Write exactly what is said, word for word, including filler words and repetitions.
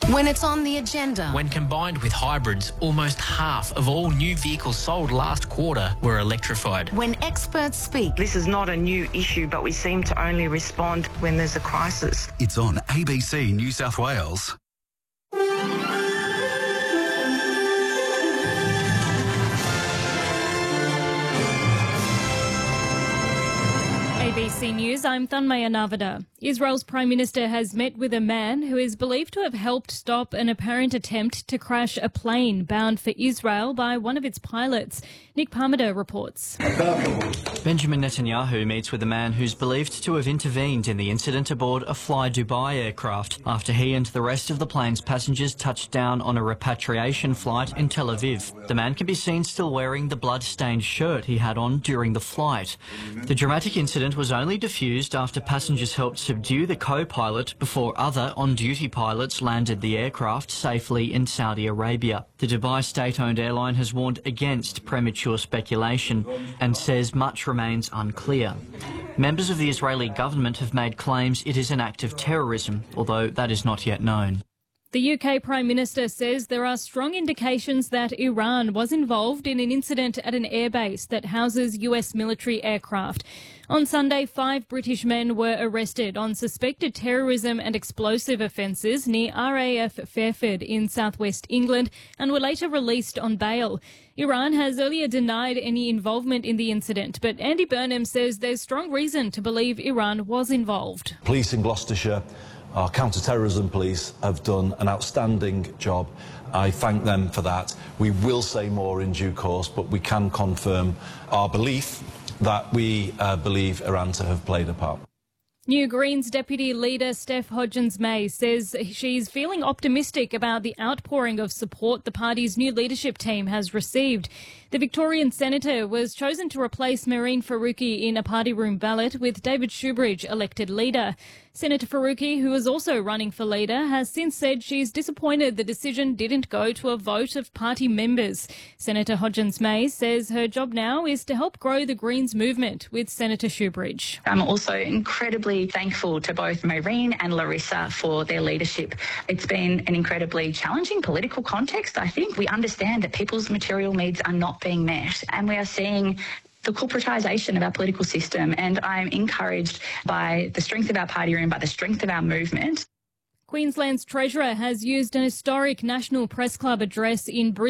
When it's on the agenda. When combined with hybrids, almost half of all new vehicles sold last quarter were electrified. When experts speak. This is not a new issue, but we seem to only respond when there's a crisis. It's on A B C New South Wales. A B C News, I'm Thanmaya Navada. Israel's Prime Minister has met with a man who is believed to have helped stop an apparent attempt to crash a plane bound for Israel by one of its pilots. Nick Parmiter reports. Benjamin Netanyahu meets with a man who's believed to have intervened in the incident aboard a Fly Dubai aircraft after he and the rest of the plane's passengers touched down on a repatriation flight in Tel Aviv. The man can be seen still wearing the blood-stained shirt he had on during the flight. The dramatic incident was only diffused after passengers helped subdue the co-pilot before other on-duty pilots landed the aircraft safely in Saudi Arabia. The Dubai state-owned airline has warned against premature speculation and says much remains unclear. Members of the Israeli government have made claims it is an act of terrorism, although that is not yet known. The U K Prime Minister says there are strong indications that Iran was involved in an incident at an airbase that houses U S military aircraft. On Sunday, five British men were arrested on suspected terrorism and explosive offences near R A F Fairford in southwest England and were later released on bail. Iran has earlier denied any involvement in the incident, but Andy Burnham says there's strong reason to believe Iran was involved. Police in Gloucestershire, our counter-terrorism police, have done an outstanding job. I thank them for that. We will say more in due course, but we can confirm our belief that we uh, believe Iran to have played a part. New Greens Deputy Leader Steph Hodgins-May says she's feeling optimistic about the outpouring of support the party's new leadership team has received. The Victorian Senator was chosen to replace Mehreen Faruqi in a party room ballot with David Shoebridge elected leader. Senator Faruqi, who is also running for leader, has since said she's disappointed the decision didn't go to a vote of party members. Senator Hodgins-May says her job now is to help grow the Greens movement with Senator Shoebridge. I'm also incredibly thankful to both Mehreen and Larissa for their leadership. It's been an incredibly challenging political context. I think we understand that people's material needs are not being met, and we are seeing the corporatisation of our political system, and I'm encouraged by the strength of our party room, by the strength of our movement. Queensland's Treasurer has used an historic National Press Club address in Brisbane